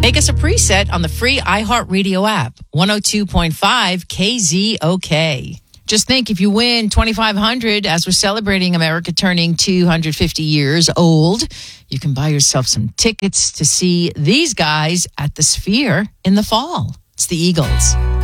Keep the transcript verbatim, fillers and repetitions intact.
Make us a preset on the free iHeartRadio app, one oh two point five K Z O K. Just think, if you win twenty-five hundred dollars as we're celebrating America turning two hundred fifty years old, you can buy yourself some tickets to see these guys at the Sphere in the fall. It's the Eagles.